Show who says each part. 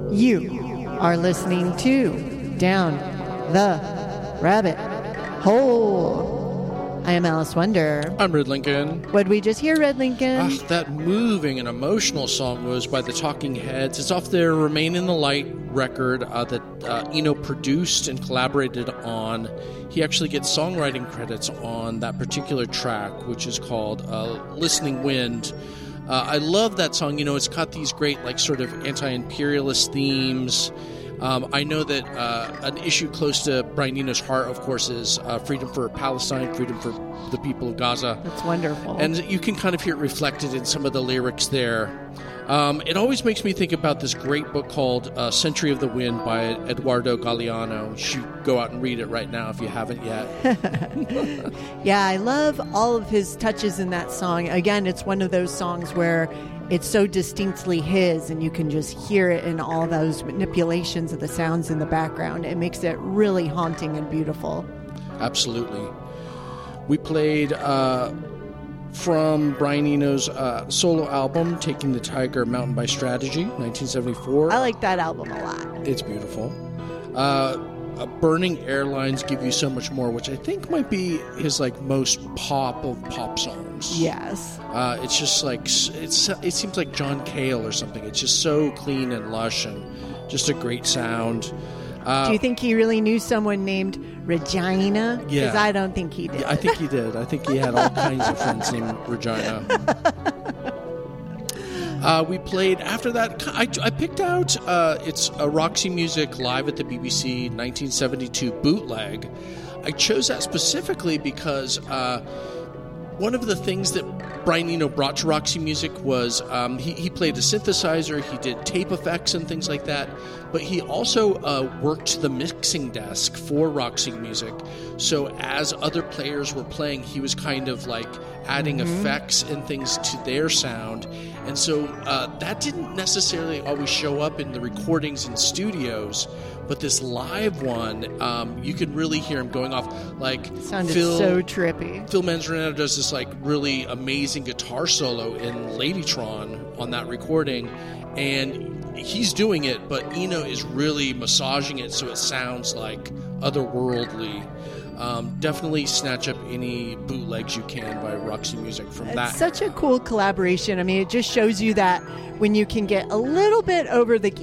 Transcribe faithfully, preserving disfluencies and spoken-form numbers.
Speaker 1: You are listening to Down the Rabbit Hole. I am Alice Wonder.
Speaker 2: I'm Red Lincoln.
Speaker 1: What did we just hear, Red Lincoln?
Speaker 2: Ah, that moving and emotional song was by the Talking Heads. It's off their Remain in the Light record uh, that uh, Eno produced and collaborated on. He actually gets songwriting credits on that particular track, which is called uh, Listening Wind. Uh, I love that song. You know, it's got these great, like, sort of anti-imperialist themes. Um, I know that uh, an issue close to Brian Eno's heart, of course, is uh, freedom for Palestine, freedom for the people of Gaza.
Speaker 1: That's wonderful.
Speaker 2: And you can kind of hear it reflected in some of the lyrics there. Um, it always makes me think about this great book called uh, Century of the Wind by Eduardo Galeano. You should go out and read it right now if you haven't yet.
Speaker 1: Yeah, I love all of his touches in that song. Again, it's one of those songs where it's so distinctly his, and you can just hear it in all those manipulations of the sounds in the background. It makes it really haunting and beautiful.
Speaker 2: Absolutely. We played uh, from Brian Eno's uh, solo album, Taking the Tiger Mountain by Strategy, nineteen seventy-four.
Speaker 1: I like that album a lot.
Speaker 2: It's beautiful. Uh, uh, Burning Airlines Give You So Much More, which I think might be his like most pop of pop songs.
Speaker 1: Yes.
Speaker 2: Uh, it's just like, it's it seems like John Cale or something. It's just so clean and lush and just a great sound. Uh,
Speaker 1: Do you think he really knew someone named Regina? Because
Speaker 2: Yeah.
Speaker 1: I don't think he did.
Speaker 2: I think he did. I think he had all kinds of friends named Regina. Uh, we played, after that, I, I picked out, uh, it's a Roxy Music Live at the B B C nineteen seventy-two bootleg. I chose that specifically because uh, one of the things that Brian Eno brought to Roxy Music was um, he, he played a synthesizer, he did tape effects and things like that, but he also uh, worked the mixing desk for Roxy Music. So as other players were playing, he was kind of like adding mm-hmm. effects and things to their sound. And so uh, that didn't necessarily always show up in the recordings in studios, but this live one, um, you can really hear him going off. Like
Speaker 1: sounded
Speaker 2: Phil,
Speaker 1: so trippy.
Speaker 2: Phil Manzanero does this like really amazing guitar solo in Ladytron on that recording, and he's doing it, but Eno is really massaging it so it sounds like otherworldly. Um, definitely snatch up any bootlegs you can by Roxy Music from
Speaker 1: it's
Speaker 2: that.
Speaker 1: Such a cool collaboration. I mean, it just shows you that when you can get a little bit over the